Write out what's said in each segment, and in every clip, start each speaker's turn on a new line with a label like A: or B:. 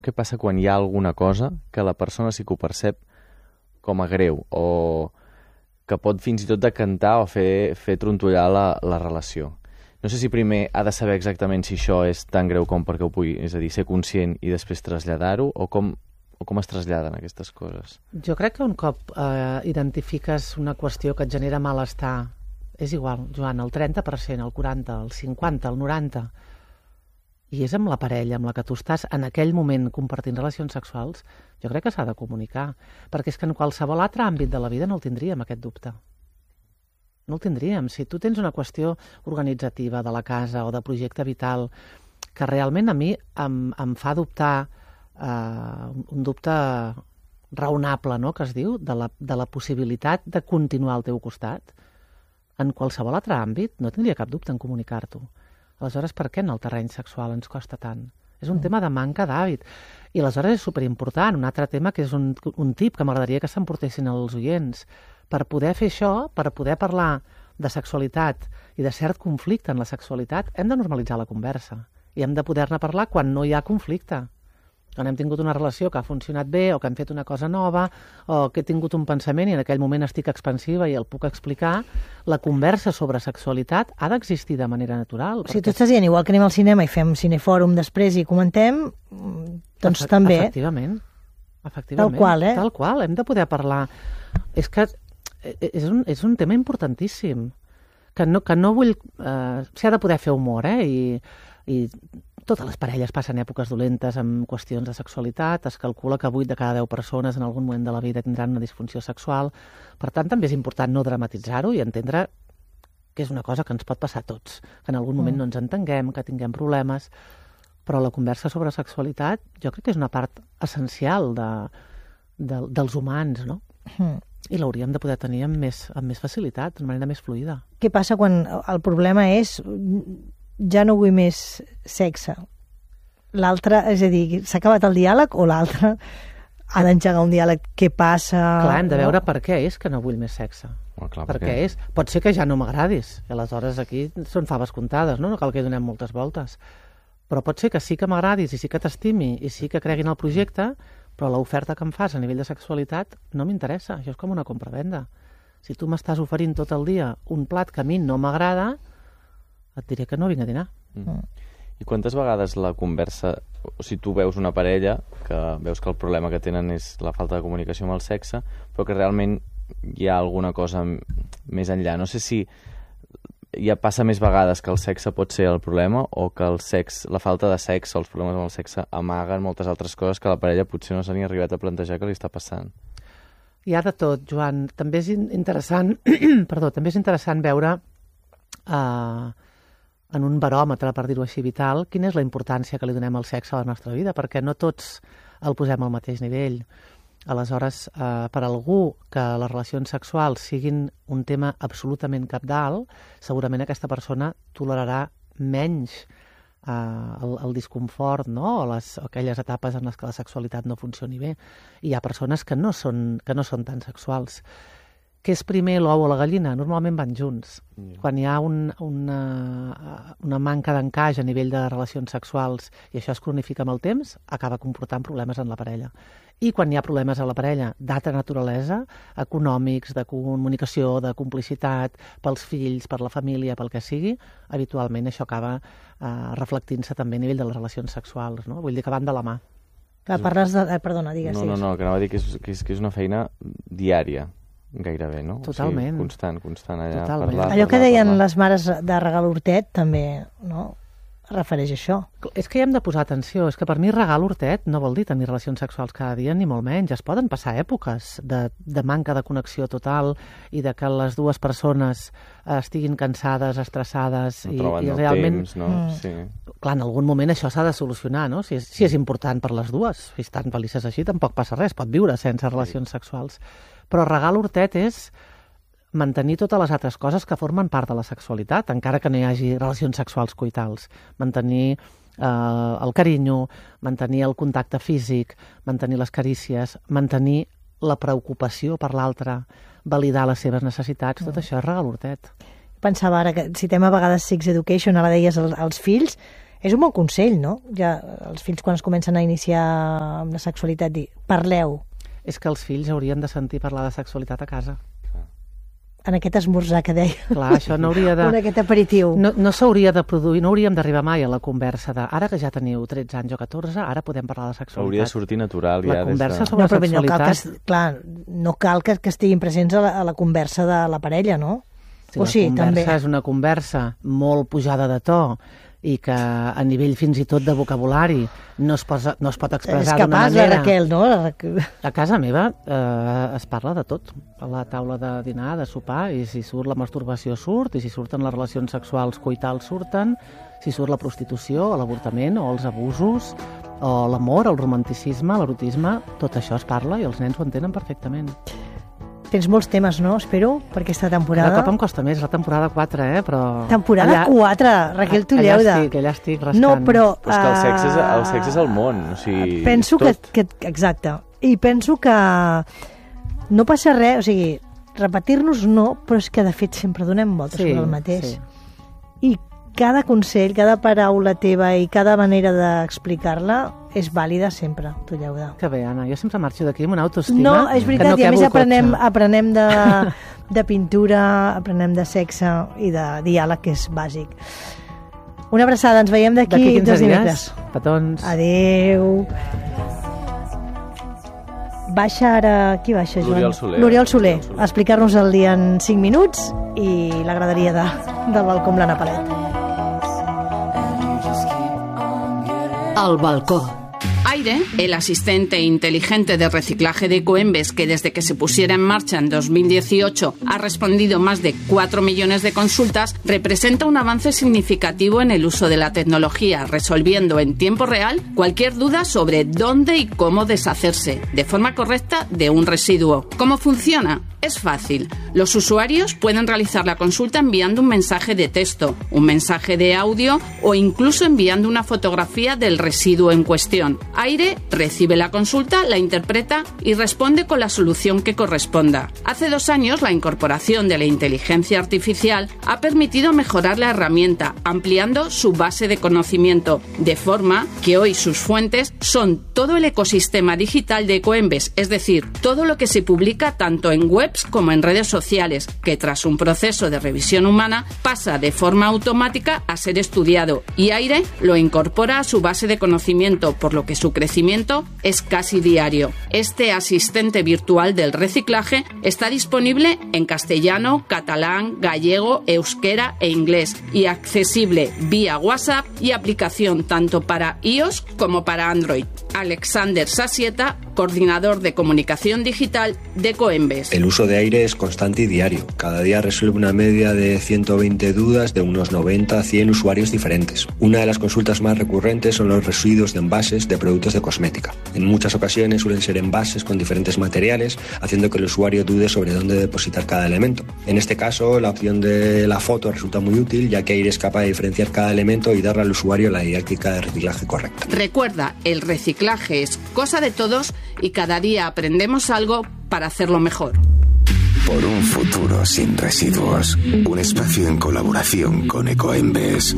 A: Què passa quan hi ha alguna cosa que la persona sí que ho percep com a greu o que pot fins i tot decantar o fer trontollar la relació? No sé si primer ha de saber exactament si això és tan greu com perquè ho pugui, és a dir, ser conscient i després traslladar-ho, o com es traslladen aquestes coses?
B: Jo crec que un cop identifiques una qüestió que et genera malestar, és igual, Joan, el 30%, el 40%, el 50%, el 90%, i és amb la parella amb la que tu estàs en aquell moment compartint relacions sexuals, jo crec que s'ha de comunicar, perquè és que en qualsevol altre àmbit de la vida no el tindríem, aquest dubte. No el tindríem. Si tu tens una qüestió organitzativa de la casa o de projecte vital que realment a mi em fa dubtar, un dubte raonable, no?, que es diu, de la possibilitat de continuar al teu costat, en qualsevol altre àmbit no tindria cap dubte en comunicar-t'ho. Aleshores, per què en el terreny sexual ens costa tant? És un tema de manca d'hàbit. I aleshores és superimportant. Un altre tema que és un tip que m'agradaria que s'emportessin els oients. Per poder fer això, per poder parlar de sexualitat i de cert conflicte en la sexualitat, hem de normalitzar la conversa. I hem de poder-ne parlar quan no hi ha conflicte. Quan hem tingut una relació que ha funcionat bé o que hem fet una cosa nova o que he tingut un pensament i en aquell moment estic expansiva i el puc explicar, la conversa sobre sexualitat ha d'existir de manera natural.
C: O sigui, tu estàs dient, igual que anem al cinema i fem cinefòrum després i comentem, doncs també...
B: Efectivament.
C: Tal qual, eh?
B: Tal qual, hem de poder parlar. És que és un tema importantíssim, que no vull... S'ha de poder fer humor, i totes les parelles passen èpoques dolentes amb qüestions de sexualitat, es calcula que 8 de cada 10 persones en algun moment de la vida tindran una disfunció sexual. Per tant, també és important no dramatitzar-ho i entendre que és una cosa que ens pot passar a tots, que en algun moment no ens entenguem, que tinguem problemes, però la conversa sobre sexualitat jo crec que és una part essencial dels humans, no? I l'hauríem de poder tenir amb més facilitat, de manera més fluida.
C: Què passa quan el problema és ja no vull més sexe? L'altre, és a dir, s'ha acabat el diàleg o l'altre ha d'engegar un diàleg? Què passa?
B: Clar, hem de veure per què és que no vull més sexe.
A: Clar,
B: per què és? Pot ser que ja no m'agradis, i aleshores aquí són faves comptades, no? No cal que hi donem moltes voltes. Però pot ser que sí que m'agradis i sí que t'estimi i sí que cregui en el projecte, però l'oferta que em fas a nivell de sexualitat no m'interessa. Això és com una compra-venda. Si tu m'estàs oferint tot el dia un plat que a mi no m'agrada, et diré que no vinc a dinar.
A: I quantes vegades la conversa, o si tu veus una parella que veus que el problema que tenen és la falta de comunicació amb el sexe, però que realment hi ha alguna cosa més enllà. No sé si ja passa més vegades que el sexe pot ser el problema o que la falta de sexe o els problemes amb el sexe amaguen moltes altres coses que la parella potser no s'ha ni arribat a plantejar que li està passant.
B: Hi ha de tot, Joan. També és interessant veure en un baròmetre, per dir-ho així, vital, quina és la importància que li donem al sexe a la nostra vida, perquè no tots el posem al mateix nivell. Aleshores, per algú que les relacions sexuals siguin un tema absolutament cabdal, segurament aquesta persona tolerarà menys el disconfort, no? O aquelles etapes en les que la sexualitat no funcioni bé. I hi ha persones que no són tan sexuals. Què és primer, l'ou o la gallina? Normalment van junts. Quan hi ha una manca d'encaix a nivell de relacions sexuals i això es cronifica amb el temps, acaba comportant problemes en la parella. I quan hi ha problemes a la parella d'altra naturalesa, econòmics, de comunicació, de complicitat, pels fills, per la família, pel que sigui, habitualment això acaba reflectint-se també a nivell de les relacions sexuals, no? Vull dir que van de la mà.
C: Clar, parles de... Perdona, digues.
A: No, que anava a dir que és una feina diària. Gairebé, no?
B: Totalment.
A: O sigui, constant allà.
B: Totalment.
A: Parlar.
C: Allò que deien les mares de regal hortet també, no? Refereix a això.
B: És que hi hem de posar atenció. És que per mi regal hortet no vol dir tenir relacions sexuals cada dia, ni molt menys. Es poden passar èpoques de manca de connexió total i de que les dues persones estiguin cansades, estressades
A: i
B: realment...
A: temps, no? Sí.
B: Clar, en algun moment això s'ha de solucionar, no? Si és important per les dues. Si estan felices així, tampoc passa res. Pot viure sense relacions sexuals. Però regal hortet és mantenir totes les altres coses que formen part de la sexualitat, encara que no hi hagi relacions sexuals coitals. Mantenir el carinyo, mantenir el contacte físic, mantenir les carícies, mantenir la preocupació per l'altre, validar les seves necessitats, tot això és regal hortet.
C: Pensava ara que citem a vegades Sex Education, ara deies als fills, És un bon consell, no? Ja els fills quan es comencen a iniciar amb la sexualitat, dir, parleu.
B: És que els fills haurien de sentir parlar de sexualitat a casa.
C: En aquest esmorzar que deia.
B: Clar, això no hauria de...
C: En aquest aperitiu.
B: No s'hauria de produir, no hauríem d'arribar mai a la conversa de ara que ja teniu 13 anys o 14, ara podem parlar de sexualitat.
A: Hauria de sortir natural
B: la
A: ja
B: conversa
A: des de...
B: sobre sexualitat.
C: No cal que estiguin presents a la conversa de la parella, no?
B: Si la conversa és una conversa molt pujada de to i que a nivell fins i tot de vocabulari no es pot expressar d'una manera...
C: És capaç la Raquel, no?
B: A casa meva es parla de tot. A la taula de dinar, de sopar, i si surt la masturbació surt, i si surten les relacions sexuals coitals surten, si surt la prostitució, o l'avortament, o els abusos, o l'amor, el romanticisme, l'erotisme, tot això es parla i els nens ho entenen perfectament.
C: Tens molts temes, no? Espero, per aquesta temporada.
B: Cada cop em costa més, la temporada 4, però...
C: Temporada 4, Raquel Tulleuda.
B: Allà estic rascant.
C: No, però
A: és que el sexe és el món, o sigui...
C: Penso que... Exacte. I penso que no passa res, o sigui, repetir-nos no, però és que de fet sempre donem voltes sobre el mateix. Sí. I cada consell, cada paraula teva i cada manera d'explicar-la és vàlida sempre, Tulleuda.
B: Que bé, Anna, jo sempre marxo d'aquí amb una autoestima.
C: No, és veritat, i a més aprenem de pintura, aprenem de sexe i de diàleg, que és bàsic. Una abraçada, ens veiem d'aquí 2 dimecres.
B: Petons.
C: Adéu. Baixa ara... Qui baixa, Joan? L'Oriol Soler. A explicar-nos el dia en 5 minuts i la graderia del balcó amb l'Anna Palet.
D: Al balcó. Aire, el asistente inteligente de reciclaje de Ecoembes, que desde que se pusiera en marcha en 2018 ha respondido más de 4 millones de consultas, representa un avance significativo en el uso de la tecnología, resolviendo en tiempo real cualquier duda sobre dónde y cómo deshacerse, de forma correcta, de un residuo. ¿Cómo funciona? Es fácil. Los usuarios pueden realizar la consulta enviando un mensaje de texto, un mensaje de audio o incluso enviando una fotografía del residuo en cuestión. Aire recibe la consulta, la interpreta y responde con la solución que corresponda. Hace 2 años, la incorporación de la inteligencia artificial ha permitido mejorar la herramienta, ampliando su base de conocimiento, de forma que hoy sus fuentes son todo el ecosistema digital de Ecoembes, es decir, todo lo que se publica tanto en webs como en redes sociales, que tras un proceso de revisión humana pasa de forma automática a ser estudiado, y Aire lo incorpora a su base de conocimiento, por lo que su crecimiento es casi diario. Este asistente virtual del reciclaje está disponible en castellano, catalán, gallego, euskera e inglés, y accesible vía WhatsApp y aplicación tanto para iOS como para Android. Alexander Sasieta, coordinador de comunicación digital de Ecoembes.
E: El uso de Aire es constante y diario. Cada día resuelve una media de 120 dudas de unos 90 a 100 usuarios diferentes. Una de las consultas más recurrentes son los residuos de envases de productos de cosmética. En muchas ocasiones suelen ser envases con diferentes materiales, haciendo que el usuario dude sobre dónde depositar cada elemento. En este caso, la opción de la foto resulta muy útil, ya que Aire es capaz de diferenciar cada elemento y darle al usuario la didáctica de reciclaje correcta.
D: Recuerda, el reciclaje es cosa de todos y cada día aprendemos algo para hacerlo mejor.
F: Por un futuro sin residuos. Un espacio en colaboración con Ecoembes.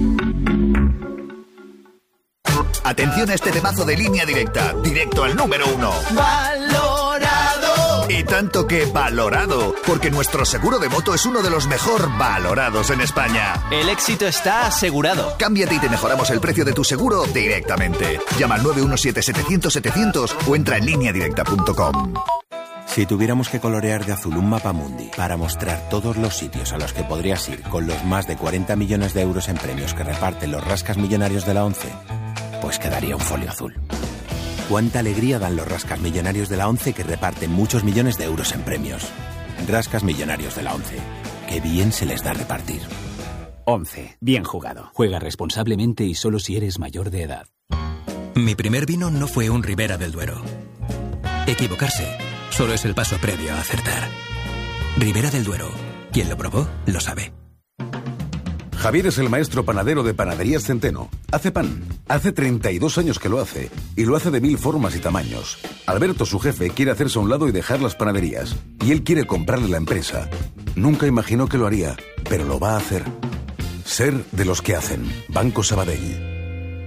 G: Atención a este temazo de Línea Directa, directo al número 1. ¡Valorado! Y tanto que valorado, porque nuestro seguro de moto es uno de los mejor valorados en España.
H: El éxito está asegurado.
G: Cámbiate y te mejoramos el precio de tu seguro directamente. Llama al 917-700-700 o entra en lineadirecta.com.
I: Si tuviéramos que colorear de azul un mapamundi para mostrar todos los sitios a los que podrías ir con los más de 40 millones de euros en premios que reparten los rascas millonarios de la ONCE, pues quedaría un folio azul. Cuánta alegría dan los rascas millonarios de la ONCE que reparten muchos millones de euros en premios. Rascas millonarios de la ONCE. Qué bien se les da repartir.
J: ONCE. Bien jugado. Juega responsablemente y solo si eres mayor de edad.
K: Mi primer vino no fue un Ribera del Duero. Equivocarse solo es el paso previo a acertar. Ribera del Duero. Quien lo probó, lo sabe.
L: Javier es el maestro panadero de Panaderías Centeno. Hace pan. Hace 32 años que lo hace. Y lo hace de 1000 formas y tamaños. Alberto, su jefe, quiere hacerse a un lado y dejar las panaderías. Y él quiere comprarle la empresa. Nunca imaginó que lo haría, pero lo va a hacer. Ser de los que hacen. Banco Sabadell.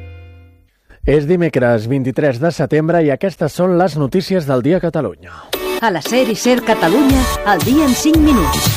M: És dimecres 23 de setembre i aquestes són les notícies del dia a Catalunya.
N: A la SER i SER Catalunya, al dia en 5 minuts.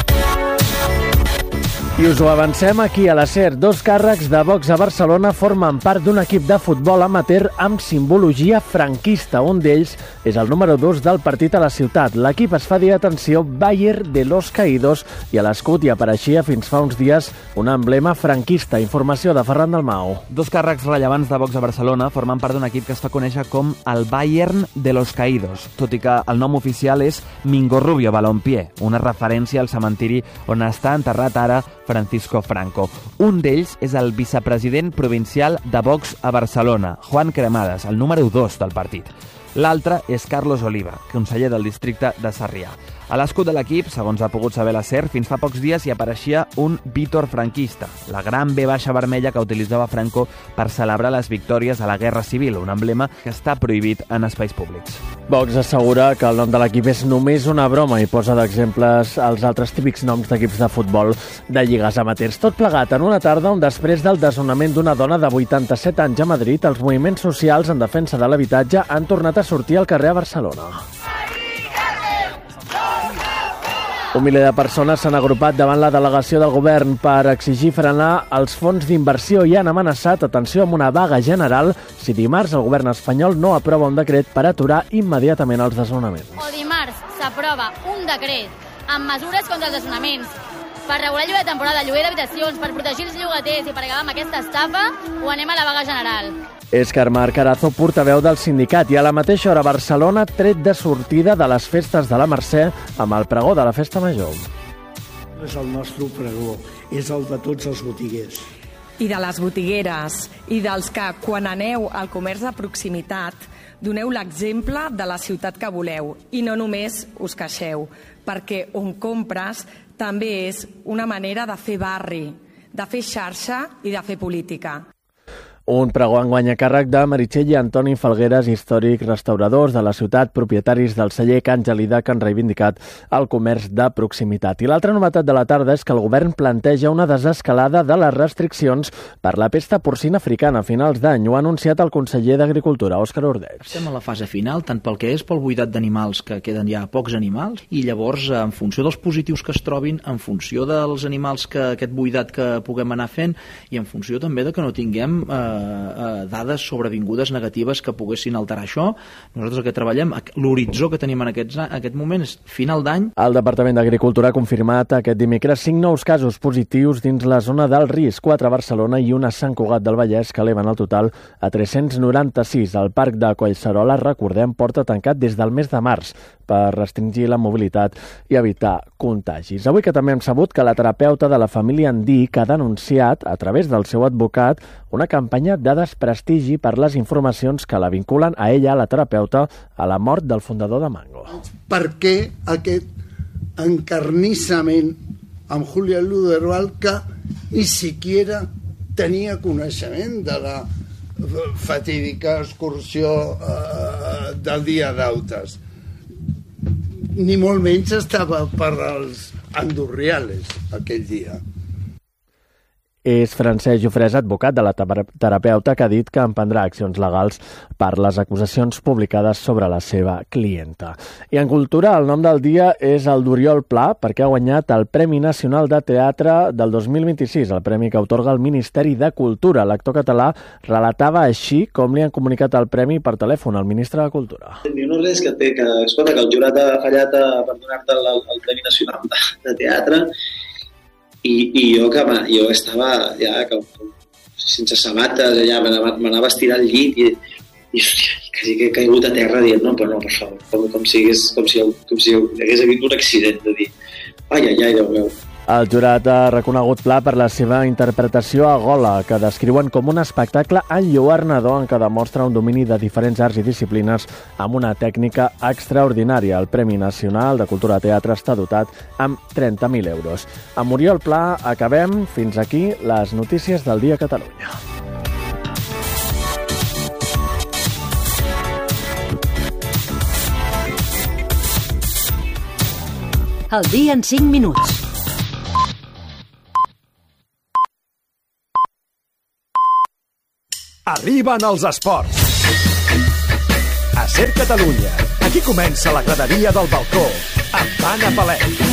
M: I us ho avancem aquí a la SER. 2 càrrecs de Vox a Barcelona formen part d'un equip de futbol amateur amb simbologia franquista. Un d'ells és el número 2 del partit a la ciutat. L'equip es fa dir, atenció, Bayern de los Caídos, i a l'escut hi apareixia fins fa uns dies un emblema franquista. Informació de Ferran Dalmau.
O: 2 càrrecs rellevants de Vox a Barcelona formen part d'un equip que es fa conèixer com el Bayern de los Caídos, tot i que el nom oficial és Mingo Rubio Balompié, una referència al cementiri on està enterrat ara Francisco Franco. Un d'ells és el vicepresident provincial de Vox a Barcelona, Juan Cremades, el número 2 del partit. L'altre és Carlos Oliva, conseller del districte de Sarrià. A l'escut de l'equip, segons ha pogut saber la SER, fins fa pocs dies hi apareixia un Vítor franquista, la gran V baixa vermella que utilitzava Franco per celebrar les victòries a la Guerra Civil, un emblema que està prohibit en espais públics.
M: Vox assegura que el nom de l'equip és només una broma i posa d'exemples els altres típics noms d'equips de futbol de lligues amateurs. Tot plegat en una tarda on després del desnonament d'una dona de 87 anys a Madrid, els moviments socials en defensa de l'habitatge han tornat a sortir al carrer a Barcelona. Un miler de persones s'han agrupat davant la delegació del govern per exigir frenar els fons d'inversió i han amenaçat, atenció, amb una vaga general si dimarts el govern espanyol no aprova un decret per aturar immediatament els desnonaments.
P: O dimarts s'aprova un decret amb mesures contra els desnonaments per regular el lloguer de temporada, lloguer d'habitacions, per protegir els llogaters i per acabar amb aquesta estafa, o anem a la vaga general.
M: És Carmar Carazo, portaveu del sindicat, i a la mateixa hora Barcelona tret de sortida de les festes de la Mercè amb el pregó de la Festa Major.
Q: És el nostre pregó, és el de tots els botiguers.
R: I de les botigueres, i dels que, quan aneu al comerç de proximitat, doneu l'exemple de la ciutat que voleu, i no només us queixeu, perquè on compres també és una manera de fer barri, de fer xarxa i de fer política.
M: Un pregó enguany a càrrec de Meritxell i Antoni Falgueres, històrics restauradors de la ciutat, propietaris del celler Can Gelida, que han reivindicat el comerç de proximitat. I l'altra novetat de la tarda és que el govern planteja una desescalada de les restriccions per la pesta porcina africana a finals d'any. Ho ha anunciat el conseller d'Agricultura, Òscar Ordeig.
S: Estem a la fase final, tant pel que és pel buidat d'animals, que queden ja pocs animals, i llavors, en funció dels positius que es trobin, en funció dels animals que aquest buidat que puguem anar fent, i en funció també de que no tinguem dades sobrevingudes negatives que poguessin alterar això. Nosaltres el que treballem, l'horitzó que tenim en aquest moment és final d'any.
M: El Departament d'Agricultura ha confirmat aquest dimecres 5 nous casos positius dins la zona del risc, 4 a Barcelona i 1 a Sant Cugat del Vallès, que eleven el total a 396. El Parc de Collserola, recordem, porta tancat des del mes de març per restringir la mobilitat i evitar contagis. Avui que també hem sabut que la terapeuta de la família Andic ha denunciat, a través del seu advocat, una campanya de desprestigi per les informacions que la vinculen a ella, la terapeuta, a la mort del fundador de Mango.
T: Per què aquest encarnissament amb Julián Luderval, que ni siquiera tenia coneixement de la fatídica excursió del dia d'Autes? Ni molt menys estava per als andorriales aquell dia.
M: És Francesc Jofrès, advocat de la terapeuta, que ha dit que emprendrà accions legals per les acusacions publicades sobre la seva clienta. I en cultura, el nom del dia és el d'Oriol Pla, perquè ha guanyat el Premi Nacional de Teatre del 2026, el premi que atorga el Ministeri de Cultura. L'actor català relatava així com li han comunicat el premi per telèfon al ministre de Cultura.
U: No res, que escolta, que el jurat ha fallat per donar-te el Premi Nacional de Teatre, i jo estava ja sense sabates, ja m'anava a estirar al llit i quasi que he caigut a terra dient no, però no, per favor, com si hagués hagut un accident, de dir ai, Déu meu.
M: El jurat ha reconegut Pla per la seva interpretació a Gola, que descriuen com un espectacle enlluernador en què demostra un domini de diferents arts i disciplines amb una tècnica extraordinària. El Premi Nacional de Cultura Teatre està dotat amb 30.000 euros. Amb Oriol Pla acabem. Fins aquí les notícies del dia a Catalunya.
N: El dia en 5 minuts.
A: Arriben els esports. A Ser Catalunya, aquí comença la graderia del balcó, amb Anna Palet.